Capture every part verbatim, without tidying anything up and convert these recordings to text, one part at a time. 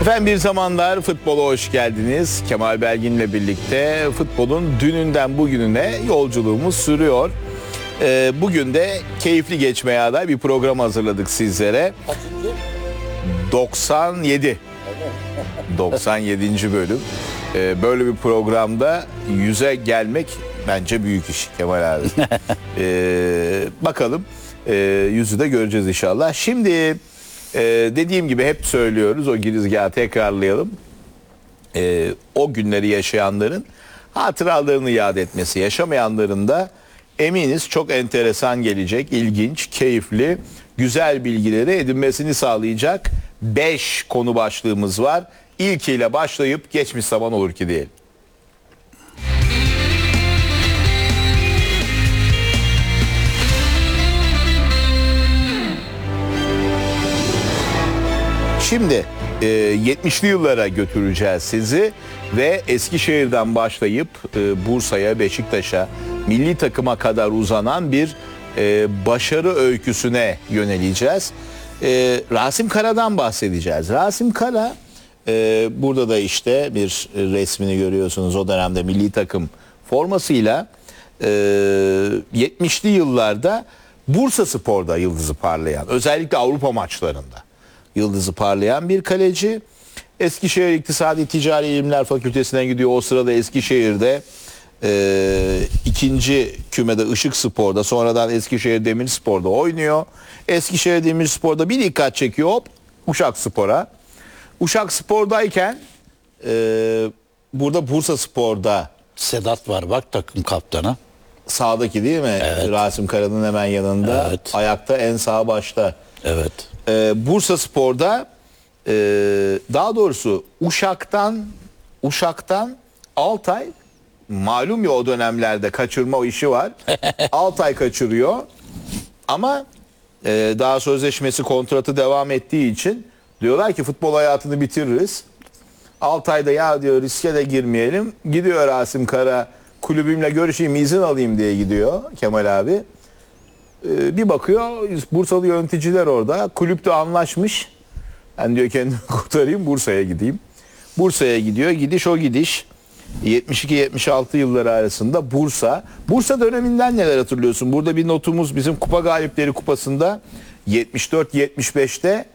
Efendim bir zamanlar futbola hoş geldiniz. Kemal Belgin'le birlikte futbolun dününden bugününe yolculuğumuz sürüyor. Ee, bugün de keyifli geçmeye aday bir program hazırladık sizlere. Kaçıncı? doksan yedi. doksan yedinci bölüm. Ee, böyle bir programda yüze gelmek bence büyük iş Kemal abi. Ee, bakalım ee, yüzü de göreceğiz inşallah. Şimdi Ee, dediğim gibi hep söylüyoruz, o girizgahı tekrarlayalım. Ee, o günleri yaşayanların hatıralarını yad etmesi, yaşamayanların da eminiz çok enteresan gelecek, ilginç, keyifli, güzel bilgileri edinmesini sağlayacak beş konu başlığımız var. İlkiyle başlayıp geçmiş zaman olur ki diyelim. Şimdi e, yetmişli yıllara götüreceğiz sizi ve Eskişehir'den başlayıp e, Bursa'ya, Beşiktaş'a, milli takıma kadar uzanan bir e, başarı öyküsüne yöneleceğiz. E, Rasim Kara'dan bahsedeceğiz. Rasim Kara, e, burada da işte bir resmini görüyorsunuz, o dönemde milli takım formasıyla e, yetmişli yıllarda Bursaspor'da yıldızı parlayan, özellikle Avrupa maçlarında yıldızı parlayan bir kaleci. Eskişehir İktisadi Ticari İlimler Fakültesi'ne gidiyor. O sırada Eskişehir'de e, ikinci kümede Işıkspor'da, sonradan Eskişehir Demirspor'da oynuyor. Eskişehir Demirspor'da bir dikkat çekiyor, hop Uşakspor'a. Uşakspor'dayken e, burada Bursaspor'da Sedat var bak, takım kaptanı. sağdaki değil mi? Evet. Rasim Kara'nın hemen yanında. Evet. Ayakta en sağ başta. Evet. Ee, Bursaspor'da e, daha doğrusu Uşak'tan Uşak'tan Altay, malum ya o dönemlerde kaçırma o işi var. Altay kaçırıyor ama e, daha sözleşmesi, kontratı devam ettiği için diyorlar ki futbol hayatını bitiririz. Altay'da ya diyor riske de girmeyelim. Gidiyor Rasim Kara, kulübümle görüşeyim, izin alayım diye gidiyor Kemal abi. Bir bakıyor Bursalı yöneticiler orada. Kulüpte anlaşmış. Ben diyor kendimi kurtarayım, Bursa'ya gideyim. Bursa'ya gidiyor. Gidiş o gidiş. yetmiş iki yetmiş altı yılları arasında Bursa. Bursa döneminden neler hatırlıyorsun? Burada bir notumuz bizim Kupa Galipleri Kupası'nda yetmiş dört yetmiş beşte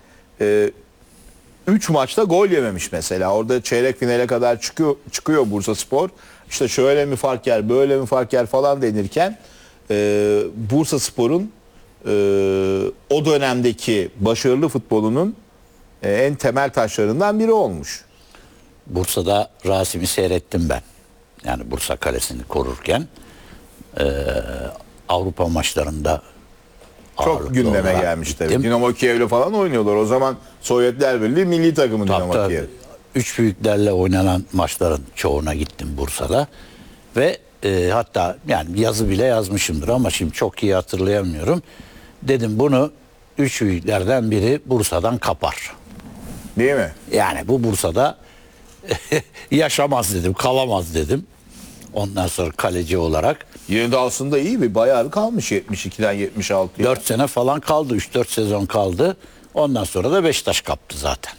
üç maçta gol yememiş mesela. Orada çeyrek finale kadar çıkıyor, çıkıyor Bursaspor. İşte şöyle mi fark yer, böyle mi fark yer falan denirken Ee, Bursaspor'un e, o dönemdeki başarılı futbolunun e, en temel taşlarından biri olmuş. Bursa'da Rasim'i seyrettim ben. Yani Bursa Kalesi'ni korurken e, Avrupa maçlarında Çok gündeme olarak gelmiş tabii. gittim. Dinamo Kiev'le falan oynuyorlar. O zaman Sovyetler Birliği milli takımı Dinamo Tabii, Kiev. üç büyüklerle oynanan maçların çoğuna gittim Bursa'da. Ve e, hatta yani yazı bile yazmışımdır ama şimdi çok iyi hatırlayamıyorum. Dedim bunu üç büyüklerden biri Bursa'dan kapar. Değil mi? Yani bu Bursa'da yaşamaz dedim, kalamaz dedim. Ondan sonra kaleci olarak Yine de aslında iyi bir bayağı kalmış yetmiş ikiden yetmiş altıya. dört sene falan kaldı, üç dört sezon kaldı. Ondan sonra da Beşiktaş kaptı zaten.